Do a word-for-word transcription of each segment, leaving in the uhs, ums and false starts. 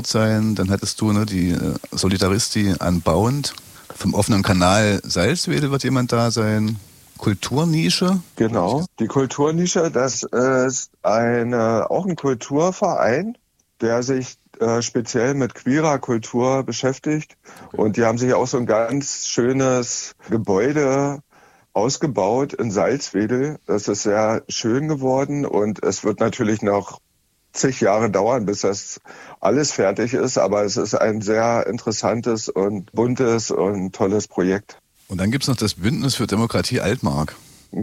sein. Dann hattest du ne, die äh, Solidaristi Unbound. Vom offenen Kanal Salzwedel wird jemand da sein. Kulturnische? Genau, die Kulturnische, das ist eine, auch ein Kulturverein, der sich äh, speziell mit queerer Kultur beschäftigt. Und die haben sich auch so ein ganz schönes Gebäude ausgebaut in Salzwedel. Das ist sehr schön geworden und es wird natürlich noch zig Jahre dauern, bis das alles fertig ist, aber es ist ein sehr interessantes und buntes und tolles Projekt. Und dann gibt es noch das Bündnis für Demokratie Altmark.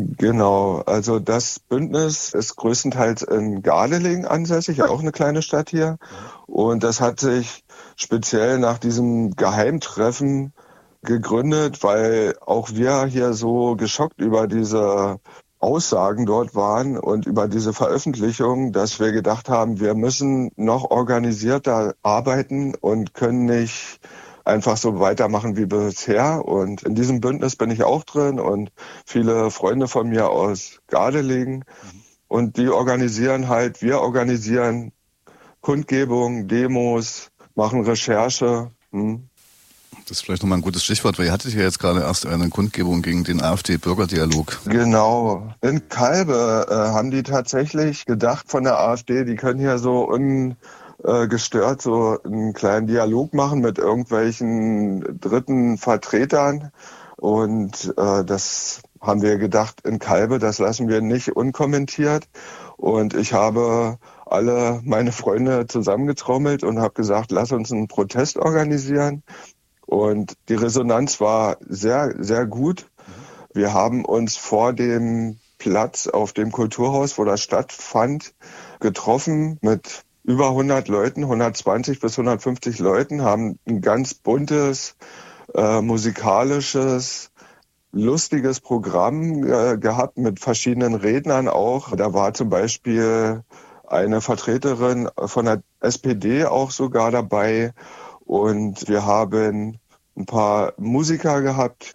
Genau, also das Bündnis ist größtenteils in Gardeling ansässig, auch eine kleine Stadt hier. Und das hat sich speziell nach diesem Geheimtreffen gegründet, weil auch wir hier so geschockt über diese Aussagen dort waren und über diese Veröffentlichung, dass wir gedacht haben, wir müssen noch organisierter arbeiten und können nicht einfach so weitermachen wie bisher. Und in diesem Bündnis bin ich auch drin und viele Freunde von mir aus Gardeling. Und die organisieren halt, wir organisieren Kundgebungen, Demos, machen Recherche. Hm. Das ist vielleicht nochmal ein gutes Stichwort, weil ihr hattet ja jetzt gerade erst eine Kundgebung gegen den AfD-Bürgerdialog. Genau. In Kalbe äh, haben die tatsächlich gedacht von der AfD, die können hier so ungestört so einen kleinen Dialog machen mit irgendwelchen dritten Vertretern. Und äh, das haben wir gedacht in Kalbe, das lassen wir nicht unkommentiert. Und ich habe alle meine Freunde zusammengetrommelt und habe gesagt, lass uns einen Protest organisieren. Und die Resonanz war sehr, sehr gut. Wir haben uns vor dem Platz auf dem Kulturhaus, wo das stattfand, getroffen mit über hundert Leuten, hundertzwanzig bis hundertfünfzig Leuten, haben ein ganz buntes, äh, musikalisches, lustiges Programm äh, gehabt mit verschiedenen Rednern auch. Da war zum Beispiel eine Vertreterin von der S P D auch sogar dabei. Und wir haben ein paar Musiker gehabt.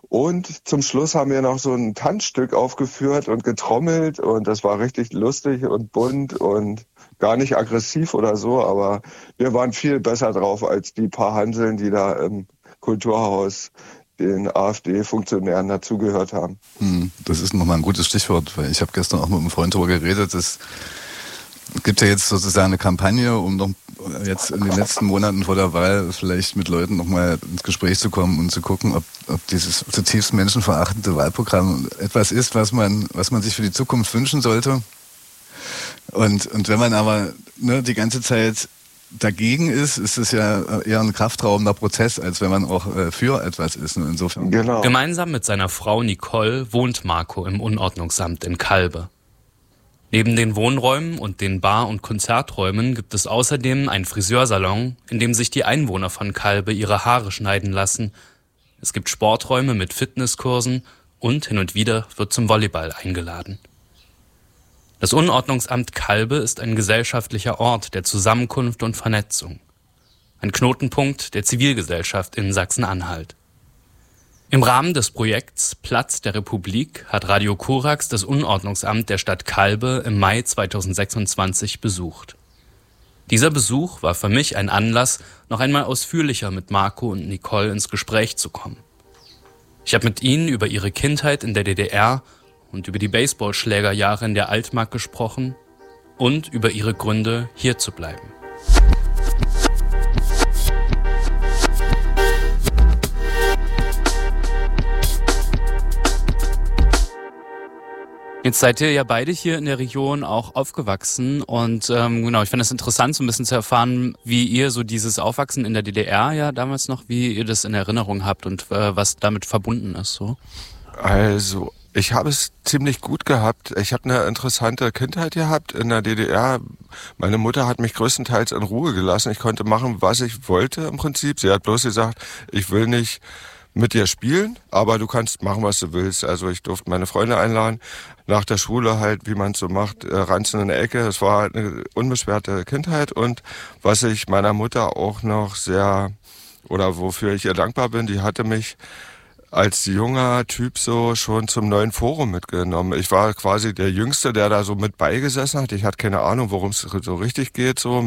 Und zum Schluss haben wir noch so ein Tanzstück aufgeführt und getrommelt. Und das war richtig lustig und bunt und gar nicht aggressiv oder so. Aber wir waren viel besser drauf als die paar Hanseln, die da im Kulturhaus den AfD-Funktionären dazugehört haben. Hm, das ist nochmal ein gutes Stichwort, weil ich habe gestern auch mit einem Freund darüber geredet, dass es gibt ja jetzt sozusagen eine Kampagne, um noch jetzt in den letzten Monaten vor der Wahl vielleicht mit Leuten nochmal ins Gespräch zu kommen und zu gucken, ob, ob dieses zutiefst menschenverachtende Wahlprogramm etwas ist, was man, was man sich für die Zukunft wünschen sollte. Und, und wenn man aber ne, die ganze Zeit dagegen ist, ist es ja eher ein kraftraubender Prozess, als wenn man auch äh, für etwas ist. Ne, insofern. Genau. Gemeinsam mit seiner Frau Nicole wohnt Marco im Unordnungsamt in Kalbe. Neben den Wohnräumen und den Bar- und Konzerträumen gibt es außerdem einen Friseursalon, in dem sich die Einwohner von Kalbe ihre Haare schneiden lassen. Es gibt Sporträume mit Fitnesskursen und hin und wieder wird zum Volleyball eingeladen. Das Unordnungsamt Kalbe ist ein gesellschaftlicher Ort der Zusammenkunft und Vernetzung. Ein Knotenpunkt der Zivilgesellschaft in Sachsen-Anhalt. Im Rahmen des Projekts Platz der Republik hat Radio Korax das Unordnungsamt der Stadt Kalbe im Mai zweitausendsechsundzwanzig besucht. Dieser Besuch war für mich ein Anlass, noch einmal ausführlicher mit Marco und Nicole ins Gespräch zu kommen. Ich habe mit ihnen über ihre Kindheit in der D D R und über die Baseballschlägerjahre in der Altmark gesprochen und über ihre Gründe, hier zu bleiben. Jetzt seid ihr ja beide hier in der Region auch aufgewachsen und ähm, genau, ich fand es interessant, so ein bisschen zu erfahren, wie ihr so dieses Aufwachsen in der D D R ja damals noch, wie ihr das in Erinnerung habt und äh, was damit verbunden ist. So. Also, ich habe es ziemlich gut gehabt. Ich habe eine interessante Kindheit gehabt in der D D R. Meine Mutter hat mich größtenteils in Ruhe gelassen. Ich konnte machen, was ich wollte im Prinzip. Sie hat bloß gesagt, ich will nicht mit dir spielen, aber du kannst machen, was du willst. Also ich durfte meine Freunde einladen, nach der Schule halt, wie man es so macht, ranzen in der Ecke. Es war eine unbeschwerte Kindheit und was ich meiner Mutter auch noch sehr, oder wofür ich ihr dankbar bin, die hatte mich als junger Typ so schon zum neuen Forum mitgenommen. Ich war quasi der Jüngste, der da so mit beigesessen hat. Ich hatte keine Ahnung, worum es so richtig geht, so mit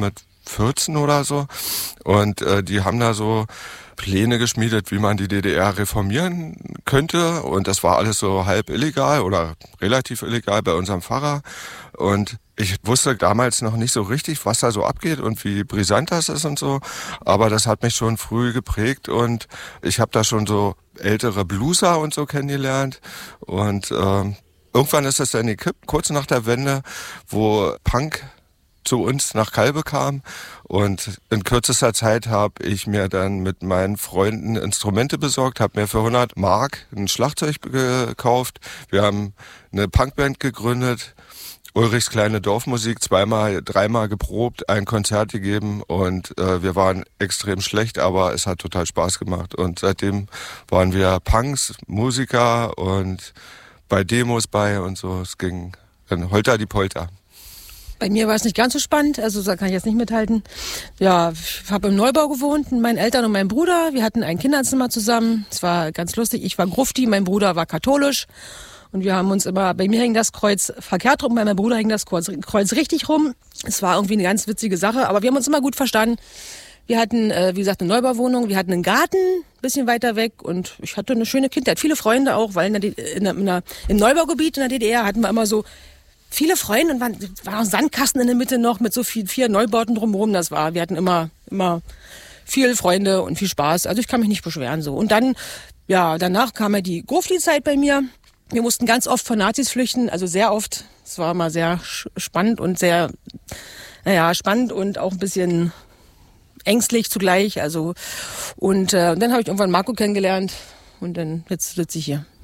vierzehn oder so. Und äh, die haben da so Pläne geschmiedet, wie man die D D R reformieren könnte. Und das war alles so halb illegal oder relativ illegal bei unserem Pfarrer. Und ich wusste damals noch nicht so richtig, was da so abgeht und wie brisant das ist und so. Aber das hat mich schon früh geprägt und ich habe da schon so ältere Blueser und so kennengelernt. Und äh, irgendwann ist es dann gekippt, kurz nach der Wende, wo Punk zu uns nach Calbe kam und in kürzester Zeit habe ich mir dann mit meinen Freunden Instrumente besorgt, habe mir für hundert Mark ein Schlagzeug gekauft. Wir haben eine Punkband gegründet, Ulrichs kleine Dorfmusik, zweimal, dreimal geprobt, ein Konzert gegeben und äh, wir waren extrem schlecht, aber es hat total Spaß gemacht und seitdem waren wir Punks, Musiker und bei Demos bei und so. Es ging dann Holter die Polter. Bei mir war es nicht ganz so spannend, also da kann ich jetzt nicht mithalten. Ja, ich habe im Neubau gewohnt mit meinen Eltern und meinem Bruder. Wir hatten ein Kinderzimmer zusammen. Es war ganz lustig. Ich war Grufti, mein Bruder war katholisch. Und wir haben uns immer, bei mir hing das Kreuz verkehrt rum, bei meinem Bruder hing das Kreuz, Kreuz richtig rum. Es war irgendwie eine ganz witzige Sache, aber wir haben uns immer gut verstanden. Wir hatten, äh, wie gesagt, eine Neubauwohnung, wir hatten einen Garten, ein bisschen weiter weg und ich hatte eine schöne Kindheit. Viele Freunde auch, weil in der, in der, in der, im Neubaugebiet in der D D R hatten wir immer so viele Freunde und waren, war ein Sandkasten in der Mitte noch mit so viel, vier Neubauten drumherum. Das war, wir hatten immer, immer viele Freunde und viel Spaß. Also ich kann mich nicht beschweren so. Und dann, ja, danach kam ja die Grufti-Zeit bei mir. Wir mussten ganz oft vor Nazis flüchten, also sehr oft. Es war immer sehr spannend und sehr, naja, spannend und auch ein bisschen ängstlich zugleich. Also und äh, dann habe ich irgendwann Marco kennengelernt und dann jetzt sitze ich hier.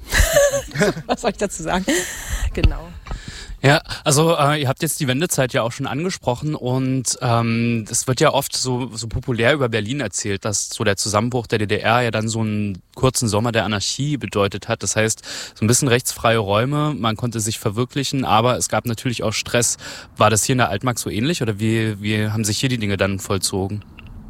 Was soll ich dazu sagen? Genau. Ja, also äh, ihr habt jetzt die Wendezeit ja auch schon angesprochen und ähm, es wird ja oft so, so populär über Berlin erzählt, dass so der Zusammenbruch der D D R ja dann so einen kurzen Sommer der Anarchie bedeutet hat. Das heißt, so ein bisschen rechtsfreie Räume, man konnte sich verwirklichen, aber es gab natürlich auch Stress. War das hier in der Altmark so ähnlich oder wie, wie haben sich hier die Dinge dann vollzogen?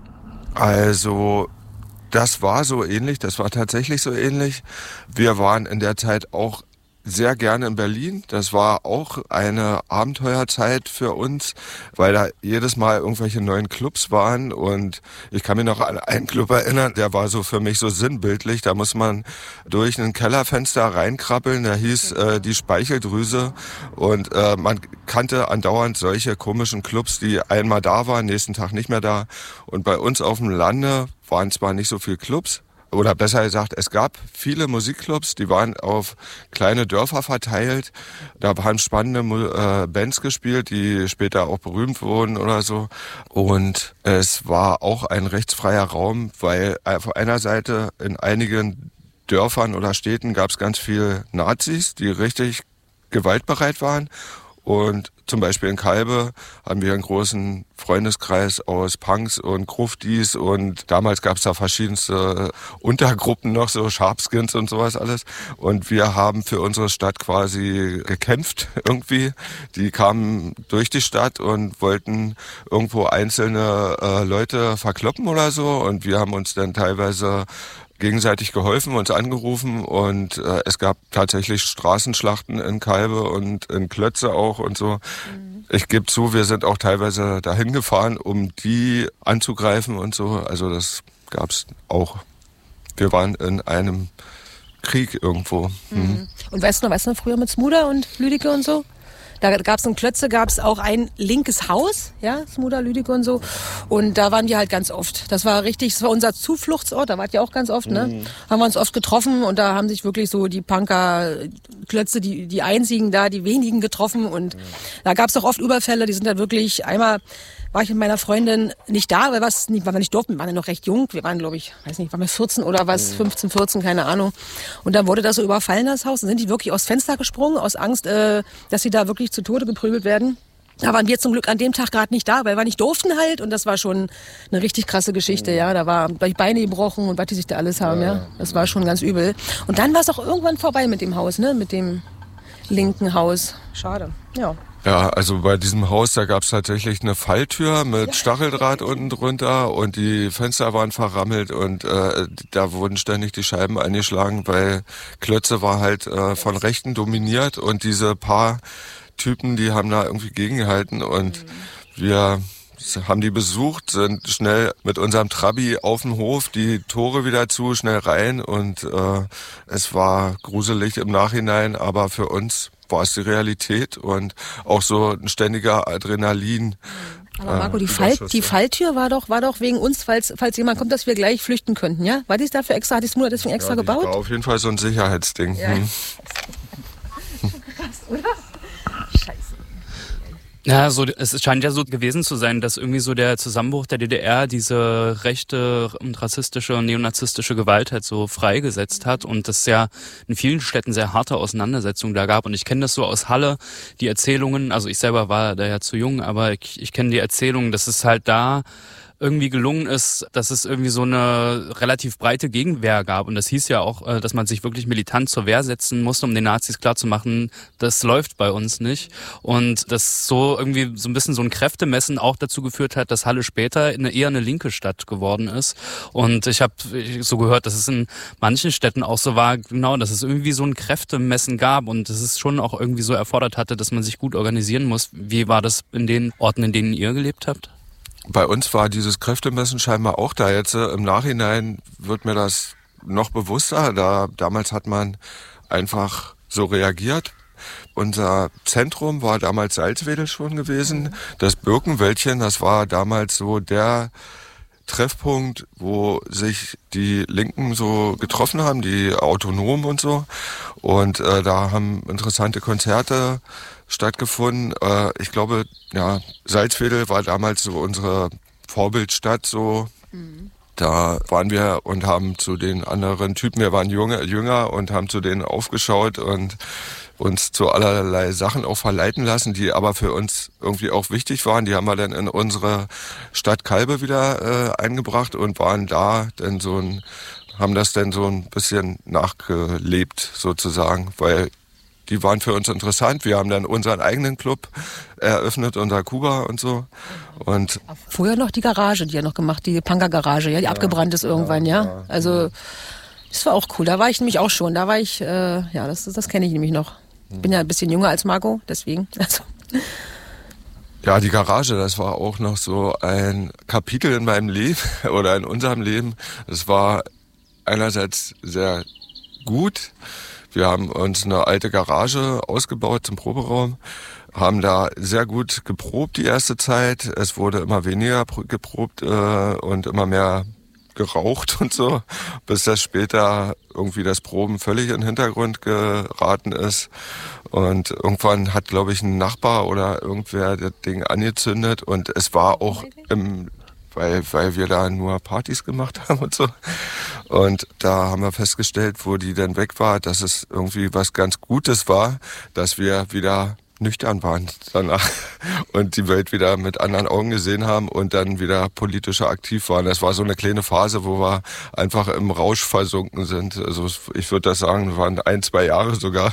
Also das war so ähnlich, das war tatsächlich so ähnlich. Wir waren in der Zeit auch sehr gerne in Berlin. Das war auch eine Abenteuerzeit für uns, weil da jedes Mal irgendwelche neuen Clubs waren und ich kann mich noch an einen Club erinnern, der war so für mich so sinnbildlich. Da muss man durch ein Kellerfenster reinkrabbeln, der hieß äh, die Speicheldrüse und äh, man kannte andauernd solche komischen Clubs, die einmal da waren, nächsten Tag nicht mehr da und bei uns auf dem Lande waren zwar nicht so viele Clubs, oder besser gesagt, es gab viele Musikclubs, die waren auf kleine Dörfer verteilt. Da haben spannende äh, Bands gespielt, die später auch berühmt wurden oder so. Und es war auch ein rechtsfreier Raum, weil auf einer Seite in einigen Dörfern oder Städten gab es ganz viel Nazis, die richtig gewaltbereit waren. Und zum Beispiel in Calbe haben wir einen großen Freundeskreis aus Punks und Gruftis und damals gab es da verschiedenste Untergruppen noch, so Sharpskins und sowas alles. Und wir haben für unsere Stadt quasi gekämpft irgendwie. Die kamen durch die Stadt und wollten irgendwo einzelne äh, Leute verkloppen oder so. Und wir haben uns dann teilweise gegenseitig geholfen, uns angerufen und äh, es gab tatsächlich Straßenschlachten in Calbe und in Klötze auch und so. Mhm. Ich gebe zu, wir sind auch teilweise dahin gefahren, um die anzugreifen und so. Also das gab's auch. Wir waren in einem Krieg irgendwo. Mhm. Mhm. Und weißt du noch, weißt du noch früher mit Smuda und Lüdecke und so? Da gab es in Klötze gab es auch ein linkes Haus, ja, Smuda, Lüdecke und so. Und da waren wir halt ganz oft. Das war richtig, das war unser Zufluchtsort, da wart ihr auch ganz oft, ne? Mhm. Haben wir uns oft getroffen und da haben sich wirklich so die Punker, Klötze, die, die einzigen da, die wenigen getroffen. Und mhm. da gab es auch oft Überfälle, die sind dann wirklich, einmal war ich mit meiner Freundin nicht da, weil, was, weil wir nicht durften, wir waren ja noch recht jung. Wir waren, glaube ich, weiß nicht, waren wir vierzehn oder was, fünfzehn, vierzehn, keine Ahnung. Und dann wurde das so überfallen, das Haus. Dann sind die wirklich aus Fenster gesprungen, aus Angst, äh, dass sie da wirklich zu Tode geprügelt werden. Da waren wir zum Glück an dem Tag gerade nicht da, weil wir nicht durften halt. Und das war schon eine richtig krasse Geschichte, ja. Da war gleich Beine gebrochen und was die sich da alles haben, ja. Das war schon ganz übel. Und dann war es auch irgendwann vorbei mit dem Haus, ne, mit dem linken Haus. Schade, ja. Ja, also bei diesem Haus, da gab's tatsächlich eine Falltür mit ja. Stacheldraht unten drunter und die Fenster waren verrammelt und äh, da wurden ständig die Scheiben eingeschlagen, weil Klötze war halt äh, von Rechten dominiert und diese paar Typen, die haben da irgendwie gegengehalten und mhm. wir haben die besucht, sind schnell mit unserem Trabi auf den Hof, die Tore wieder zu, schnell rein und äh, es war gruselig im Nachhinein, aber für uns war es die Realität und auch so ein ständiger Adrenalin. Aber Marco, die, Fall, die Falltür war doch, war doch wegen uns, falls, falls jemand kommt, dass wir gleich flüchten könnten, ja? War dies dafür extra, hat die Mutter deswegen extra ja, gebaut? War auf jeden Fall so ein Sicherheitsding. Ja. Hm. Krass, oder? Scheiße. Ja, so, es scheint ja so gewesen zu sein, dass irgendwie so der Zusammenbruch der D D R diese rechte und rassistische und neonazistische Gewalt halt so freigesetzt hat und es ja in vielen Städten sehr harte Auseinandersetzungen da gab. Und ich kenne das so aus Halle, die Erzählungen, also ich selber war da ja zu jung, aber ich, ich kenne die Erzählungen, dass es halt da irgendwie gelungen ist, dass es irgendwie so eine relativ breite Gegenwehr gab. Und das hieß ja auch, dass man sich wirklich militant zur Wehr setzen musste, um den Nazis klarzumachen, das läuft bei uns nicht. Und das so irgendwie so ein bisschen so ein Kräftemessen auch dazu geführt hat, dass Halle später eine, eher eine linke Stadt geworden ist. Und ich habe so gehört, dass es in manchen Städten auch so war, genau, dass es irgendwie so ein Kräftemessen gab und dass es schon auch irgendwie so erfordert hatte, dass man sich gut organisieren muss. Wie war das in den Orten, in denen ihr gelebt habt? Bei uns war dieses Kräftemessen scheinbar auch da. Jetzt äh, im Nachhinein wird mir das noch bewusster. Da, damals hat man einfach so reagiert. Unser Zentrum war damals Salzwedel schon gewesen. Das Birkenwäldchen, das war damals so der Treffpunkt, wo sich die Linken so getroffen haben, die Autonomen und so. Und äh, da haben interessante Konzerte stattgefunden. Äh, ich glaube, ja, Salzwedel war damals so unsere Vorbildstadt so. Mhm. Da waren wir und haben zu den anderen Typen, wir waren junge, jünger und haben zu denen aufgeschaut und uns zu allerlei Sachen auch verleiten lassen, die aber für uns irgendwie auch wichtig waren. Die haben wir dann in unsere Stadt Kalbe wieder äh, eingebracht und waren da dann so ein, haben das dann so ein bisschen nachgelebt sozusagen, weil die waren für uns interessant. Wir haben dann unseren eigenen Club eröffnet, unser Kuba und so. Und vorher noch die Garage, die ja noch gemacht, die Punker-Garage, ja, die ja, abgebrannt ist irgendwann, ja. ja. Also das war auch cool. Da war ich nämlich auch schon. Da war ich, äh, ja, das, das kenne ich nämlich noch. Ich bin ja ein bisschen jünger als Marco, deswegen. Also. Ja, die Garage, das war auch noch so ein Kapitel in meinem Leben oder in unserem Leben. Es war einerseits sehr gut. Wir haben uns eine alte Garage ausgebaut zum Proberaum, haben da sehr gut geprobt die erste Zeit. Es wurde immer weniger geprobt äh, und immer mehr geraucht und so, bis das später irgendwie das Proben völlig in den Hintergrund geraten ist. Und irgendwann hat, glaube ich, ein Nachbar oder irgendwer das Ding angezündet und es war auch im Weil, weil wir da nur Partys gemacht haben und so. Und da haben wir festgestellt, wo die dann weg war, dass es irgendwie was ganz Gutes war, dass wir wieder nüchtern waren danach und die Welt wieder mit anderen Augen gesehen haben und dann wieder politischer aktiv waren. Das war so eine kleine Phase, wo wir einfach im Rausch versunken sind. Also ich würde das sagen, waren ein, zwei Jahre sogar.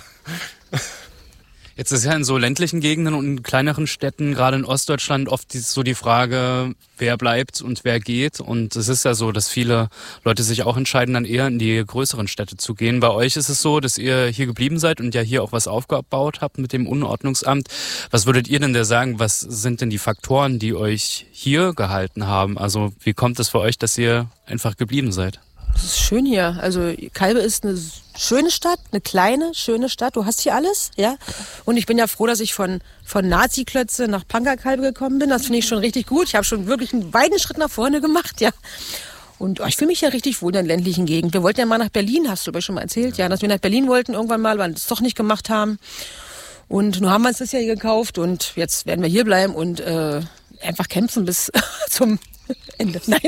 Jetzt ist ja in so ländlichen Gegenden und in kleineren Städten, gerade in Ostdeutschland, oft so die Frage, wer bleibt und wer geht. Und es ist ja so, dass viele Leute sich auch entscheiden, dann eher in die größeren Städte zu gehen. Bei euch ist es so, dass ihr hier geblieben seid und ja hier auch was aufgebaut habt mit dem Unordnungsamt. Was würdet ihr denn da sagen? Was sind denn die Faktoren, die euch hier gehalten haben? Also wie kommt es für euch, dass ihr einfach geblieben seid? Es ist schön hier. Also Kalbe ist eine schöne Stadt, eine kleine, schöne Stadt. Du hast hier alles, ja. Und ich bin ja froh, dass ich von, von Nazi-Klötze nach Punker-Kalbe gekommen bin. Das finde ich schon richtig gut. Ich habe schon wirklich einen weiten Schritt nach vorne gemacht, ja. Und oh, ich fühle mich ja richtig wohl in der ländlichen Gegend. Wir wollten ja mal nach Berlin, hast du aber schon mal erzählt, ja, dass wir nach Berlin wollten irgendwann mal, weil wir es doch nicht gemacht haben. Und nun haben wir uns das ja hier gekauft und jetzt werden wir hier bleiben und äh, einfach kämpfen bis zum Ende. Nein.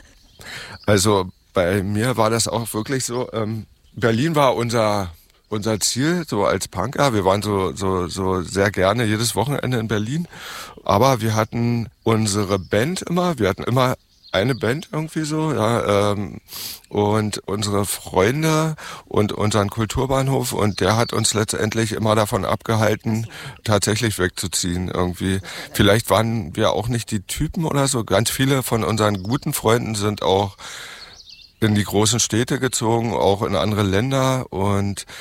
Also bei mir war das auch wirklich so, ähm, Berlin war unser unser Ziel, so als Punker. Wir waren so so so sehr gerne jedes Wochenende in Berlin. Aber wir hatten unsere Band immer, wir hatten immer eine Band irgendwie so, ja, ähm, und unsere Freunde und unseren Kulturbahnhof und der hat uns letztendlich immer davon abgehalten, tatsächlich wegzuziehen irgendwie. Vielleicht waren wir auch nicht die Typen oder so. Ganz viele von unseren guten Freunden sind auch in die großen Städte gezogen, auch in andere Länder und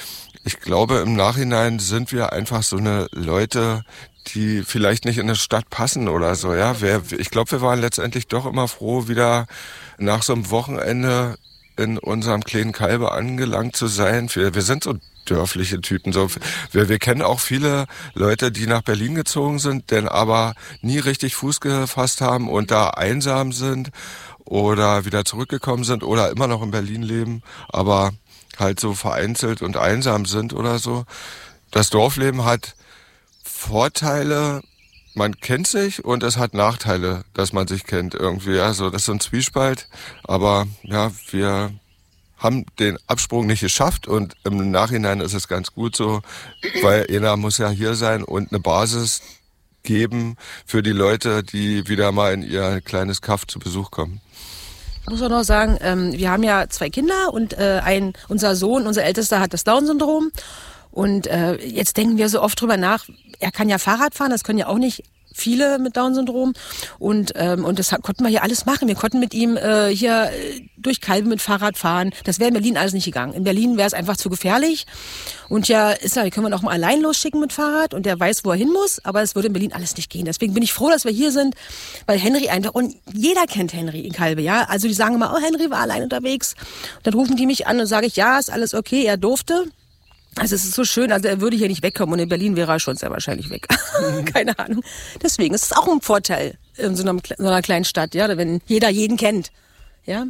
ich glaube, im Nachhinein sind wir einfach so eine Leute, die vielleicht nicht in eine Stadt passen oder so, ja. Wir, ich glaube, wir waren letztendlich doch immer froh, wieder nach so einem Wochenende in unserem kleinen Kalbe angelangt zu sein. Wir, wir sind so dörfliche Typen. So, wir, wir kennen auch viele Leute, die nach Berlin gezogen sind, denn aber nie richtig Fuß gefasst haben und da einsam sind oder wieder zurückgekommen sind oder immer noch in Berlin leben, aber halt so vereinzelt und einsam sind oder so. Das Dorfleben hat Vorteile, man kennt sich, und es hat Nachteile, dass man sich kennt irgendwie. Also das ist so ein Zwiespalt, aber ja, wir haben den Absprung nicht geschafft und im Nachhinein ist es ganz gut so, weil einer muss ja hier sein und eine Basis geben für die Leute, die wieder mal in ihr kleines Kaff zu Besuch kommen. Ich muss auch noch sagen, ähm, wir haben ja zwei Kinder und äh, ein, unser Sohn, unser Ältester, hat das Down-Syndrom. Und äh, jetzt denken wir so oft drüber nach, er kann ja Fahrrad fahren, das können ja auch nicht viele mit Down-Syndrom. Und ähm, und das konnten wir hier alles machen. Wir konnten mit ihm äh, hier durch Kalbe mit Fahrrad fahren. Das wäre in Berlin alles nicht gegangen. In Berlin wäre es einfach zu gefährlich. Und ja, ist ja, die können wir auch mal allein losschicken mit Fahrrad und der weiß, wo er hin muss. Aber es würde in Berlin alles nicht gehen. Deswegen bin ich froh, dass wir hier sind, weil Henry einfach, und jeder kennt Henry in Kalbe, ja. Also die sagen immer, oh, Henry war allein unterwegs. Und dann rufen die mich an und sage ich, ja, ist alles okay, er durfte. Also es ist so schön, also er würde hier nicht wegkommen und in Berlin wäre er schon sehr wahrscheinlich weg. Keine Ahnung. Deswegen ist es auch ein Vorteil in so einer, so einer kleinen Stadt, ja, wenn jeder jeden kennt, ja.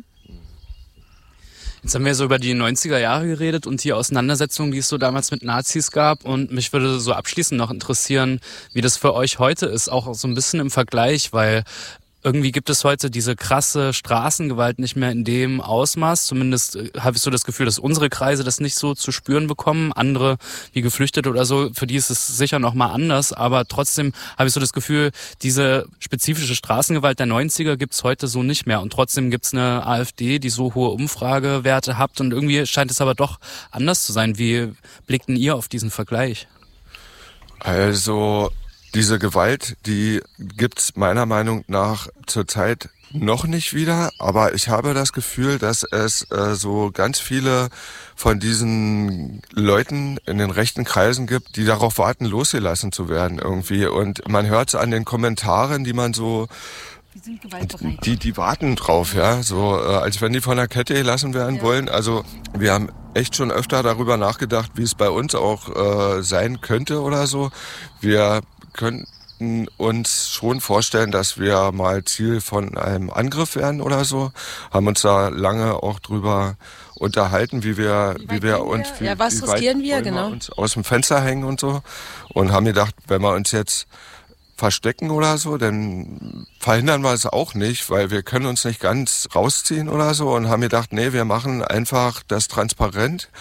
Jetzt haben wir so über die neunziger Jahre geredet und die Auseinandersetzungen, die es so damals mit Nazis gab. Und mich würde so abschließend noch interessieren, wie das für euch heute ist, auch so ein bisschen im Vergleich, weil irgendwie gibt es heute diese krasse Straßengewalt nicht mehr in dem Ausmaß. Zumindest habe ich so das Gefühl, dass unsere Kreise das nicht so zu spüren bekommen. Andere, wie Geflüchtete oder so, für die ist es sicher noch mal anders. Aber trotzdem habe ich so das Gefühl, diese spezifische Straßengewalt der neunziger gibt es heute so nicht mehr. Und trotzdem gibt es eine AfD, die so hohe Umfragewerte hat. Und irgendwie scheint es aber doch anders zu sein. Wie blickten ihr auf diesen Vergleich? Also diese Gewalt, die gibt's meiner Meinung nach zurzeit noch nicht wieder, aber ich habe das Gefühl, dass es äh, so ganz viele von diesen Leuten in den rechten Kreisen gibt, die darauf warten, losgelassen zu werden irgendwie. Und man hört es an den Kommentaren, die man so Die sind gewaltbereit. Die, die warten drauf, ja, so äh, als wenn die von der Kette gelassen werden Ja. wollen. Also wir haben echt schon öfter darüber nachgedacht, wie es bei uns auch äh, sein könnte oder so. Wir könnten uns schon vorstellen, dass wir mal Ziel von einem Angriff werden oder so. Haben uns da lange auch drüber unterhalten, wie wir, Wie wie, weit wir gehen uns, wir? wie, Ja, was wie weit riskieren wir, wollen genau. uns aus dem Fenster hängen und so. Und haben gedacht, wenn wir uns jetzt verstecken oder so, dann verhindern wir es auch nicht, weil wir können uns nicht ganz rausziehen oder so, und haben gedacht, nee, wir machen einfach das transparent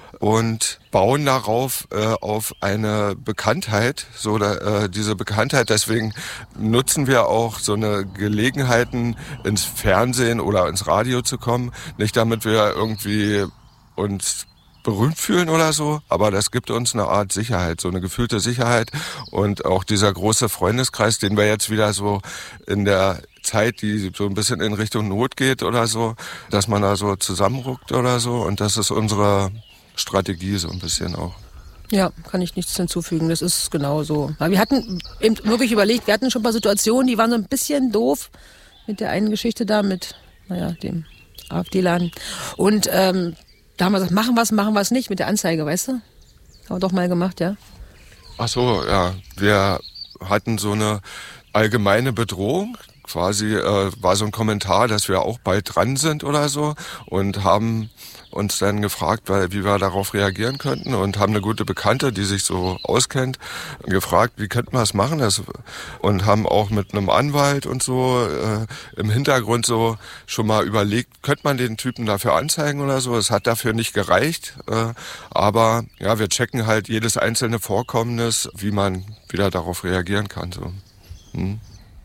und bauen darauf äh, auf eine Bekanntheit, so da, äh, diese Bekanntheit. Deswegen nutzen wir auch so eine Gelegenheiten, ins Fernsehen oder ins Radio zu kommen, nicht damit wir irgendwie uns berühmt fühlen oder so, aber das gibt uns eine Art Sicherheit, so eine gefühlte Sicherheit. Und auch dieser große Freundeskreis, den wir jetzt wieder so in der Zeit, die so ein bisschen in Richtung Not geht oder so, dass man da so zusammenruckt oder so, und das ist unsere Strategie so ein bisschen auch. Ja, kann ich nichts hinzufügen, das ist genau so. Aber wir hatten eben wirklich überlegt, wir hatten schon ein paar Situationen, die waren so ein bisschen doof mit der einen Geschichte da mit, naja, dem AfD-Laden. Und ähm, da haben wir gesagt, machen wir es, machen wir es nicht mit der Anzeige, weißt du? Haben wir doch mal gemacht, ja. Ach so, ja. Wir hatten so eine allgemeine Bedrohung. Quasi äh, war so ein Kommentar, dass wir auch bald dran sind oder so, und haben uns dann gefragt, weil, wie wir darauf reagieren könnten, und haben eine gute Bekannte, die sich so auskennt, gefragt, wie könnten wir es machen, das, und haben auch mit einem Anwalt und so äh, im Hintergrund so schon mal überlegt, könnte man den Typen dafür anzeigen oder so. Es hat dafür nicht gereicht, äh, aber ja, wir checken halt jedes einzelne Vorkommnis, wie man wieder darauf reagieren kann. So. Hm.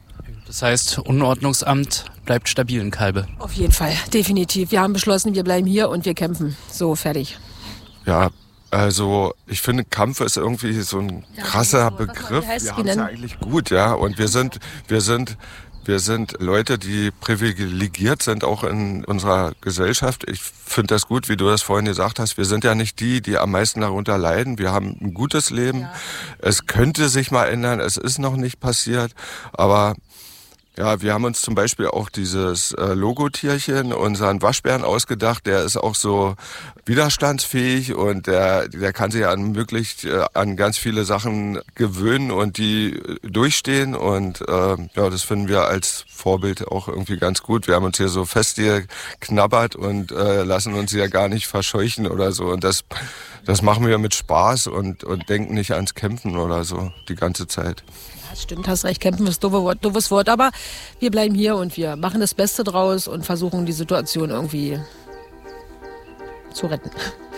Das heißt, Unordnungsamt bleibt stabil in Kalbe. Auf jeden Fall, definitiv. Wir haben beschlossen, wir bleiben hier und wir kämpfen. So, fertig. Ja, also ich finde, Kampf ist irgendwie so ein Ja, krasser genau. Was Begriff. heißt, Wir wie haben es ja nennen- eigentlich gut, ja. Und wir sind, wir sind Wir sind Leute, die privilegiert sind, auch in unserer Gesellschaft. Ich finde das gut, wie du das vorhin gesagt hast. Wir sind ja nicht die, die am meisten darunter leiden. Wir haben ein gutes Leben. Ja. Es könnte sich mal ändern. Es ist noch nicht passiert. Aber ja, wir haben uns zum Beispiel auch dieses äh, Logotierchen, unseren Waschbären ausgedacht. Der ist auch so widerstandsfähig und der, der kann sich an möglichst äh, an ganz viele Sachen gewöhnen und die durchstehen. Und äh, ja, das finden wir als Vorbild auch irgendwie ganz gut. Wir haben uns hier so festgeknabbert und äh, lassen uns ja gar nicht verscheuchen oder so. Und das, das machen wir mit Spaß und, und denken nicht ans Kämpfen oder so die ganze Zeit. Stimmt, hast recht, kämpfen ist doofes Wort, doofes Wort, aber wir bleiben hier und wir machen das Beste draus und versuchen die Situation irgendwie zu retten.